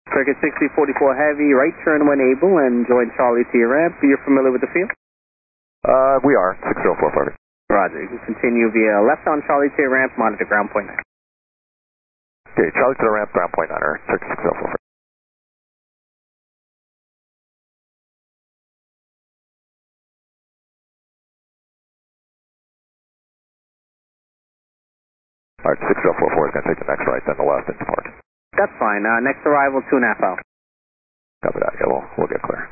Circuit 6044 heavy, right turn when able, and join Charlie to your ramp. You're familiar with the field? We are, 6044. Roger, you can continue via left on Charlie to your ramp, monitor ground point 9. Okay, Charlie to the ramp, ground point 9, circuit 6044. Alright, 6044 is going to take the next right, then the left into park. That's fine. Next arrival, 2.5 hours. Copy that, yeah, we'll get clear.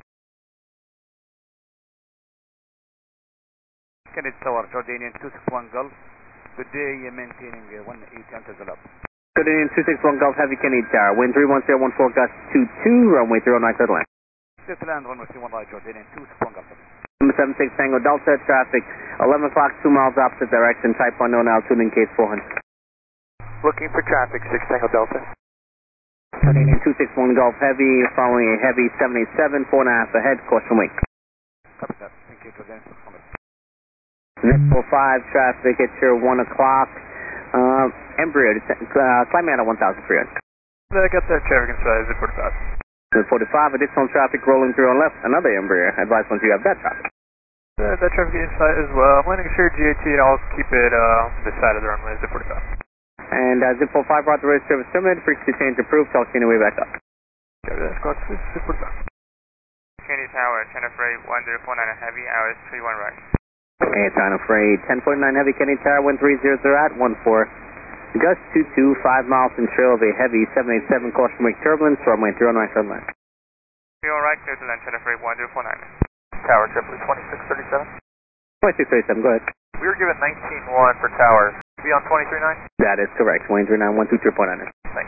Kennedy Tower, Jordanian 261 Gulf. Good day, maintaining 180 until the left. Jordanian 261 Gulf, heavy Kennedy Tower. Wind 31014, gust 22, runway 09, clear to land. Clear to land, runway 31 right, Jordanian 261 Gulf. Number 76 Tango Delta, traffic 11 o'clock, 2 miles opposite direction, type unknown, altitude in case 400. Looking for traffic, 6 Tango Delta. Jordanian 261 Gulf, heavy, following a heavy 787, 4.5 ahead, caution wake. Copy that, thank you, Jordanian 600. Next 45, traffic at your 1 o'clock, Embryo, climb out at 1,300. I got that traffic inside, is it 45? 45, additional traffic rolling through on left, another Embryo, advise once you have that traffic. That traffic inside as well. I'm landing sure GAT, I'll keep it on the side of the runway, zip 45. And zip 45 brought the radio service terminated, frequency change approved, talk to you on the way back up. Copy that, squad, zip 45. Kennedy Tower, China Freight 1049 heavy, hours 31 right. Hey, China Freight 1049 heavy, Kennedy Tower 1300 at 14. Gust 22, 5 miles in trail of a heavy 787, caution wake turbulence, runway 09, clear to land. 3 right, clear to land, China Freight 1049. Tower, JetBlue 2637. 2637, go ahead. We were given 19-1 for Tower. Be on 239? That is correct, 239, 123.9. Thanks.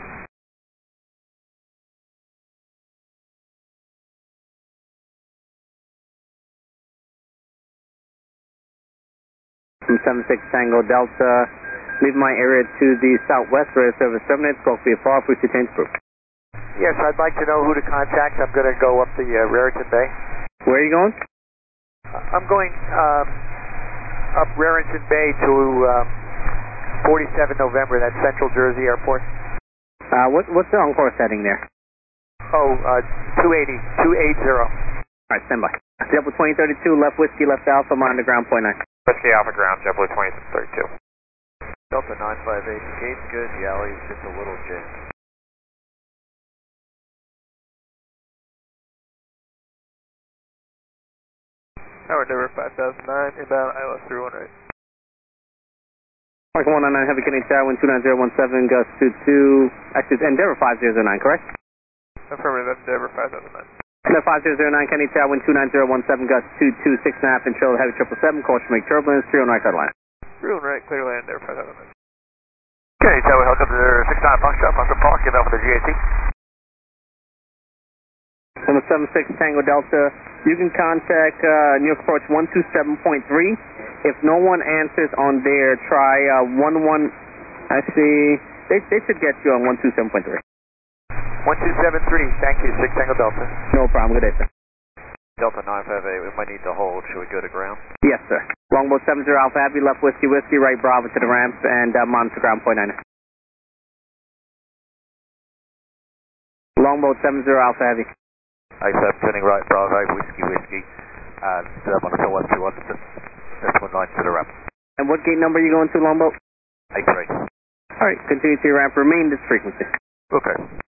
From 76 Tango Delta, leave my area to the southwest, radio service terminated, scope via far, frequency change approved. Yes, I'd like to know who to contact. I'm going to go up the Raritan Bay. Where are you going? I'm going up Raritan Bay to 47 November, that's Central Jersey Airport. What's the on-course heading there? Oh, 280. All right, stand by. JetBlue 2032, left whiskey, left alpha, monitor ground point 9. Whiskey Alpha Ground, JetBlue 2032. Delta 958, the gate's good, the alley's just a little jammed. Tower Denver 5009, inbound ILS 318. Mark 199 heavy Kennedy Tower, wind 29017, gust 22, actually it's Endeavor 5009, correct? Affirmative, Endeavor 5009. Endeavor 5009, Kennedy Tower, wind 29017, gust 22, 6.5 and trail heavy 777, caution make turbulence, 3 on right, clear to land. 3 right, clear to land, Endeavor 5009. Okay, Tower Helicopter 69 Foxtrot, Foxtrot Park, get out for the GAT. Number 76 Tango Delta, you can contact New York Approach 127.3. If no one answers on there, try 11, actually, they should get you on 127.3. 1273, thank you, 6 Tango Delta. No problem, good day, sir. Delta 958, we might need to hold. Should we go to ground? Yes, sir. Longboat 70 Alpha Abbey, left whiskey, right Bravo to the ramp, and monitor ground point 9. Longboat 70 Alpha Abbey. ISAP, turning right, Bravo, whiskey, and monitor 121, that's 19 to the ramp. And what gate number are you going to, Longboat? 83. Alright, continue to your ramp, remain this frequency. Okay.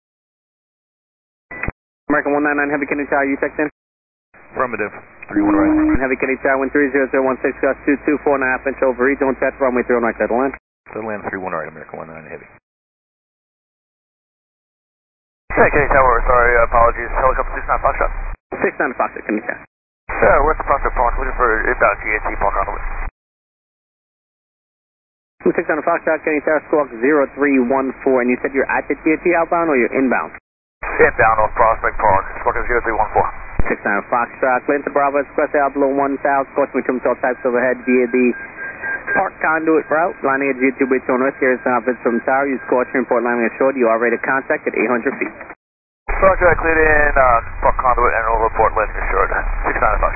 American 199 Heavy Kennedy Tower, you checked in? Affirmative, 31 right. Heavy Kennedy Tower, wind 30016, gust 22, 4.5 inch over regional set, runway 09, clear to land. Clear to land, 31 right, American 199 Heavy. Okay, Kennedy Tower, sorry, apologies, helicopter 69 Foxtrot. 69 Foxtrot, Kennedy Tower. Yeah, where's the Foxtrot Park? Looking for inbound GAT Park on the way. 69 Foxtrot, Kennedy Tower, squawk 0314, and you said you're at the GAT outbound or you're inbound? Inbound off Prospect Park, squawking 0314. 69 Foxtrot, Clinton to Bravo, Express out below 1000, course we come to all types overhead via the park conduit route, lining at G2 Bridge on West, here's Vince from Tower, use caution, report landing assured, you are ready to contact at 800 feet. Roger, I cleared in park conduit and over report landing assured, 69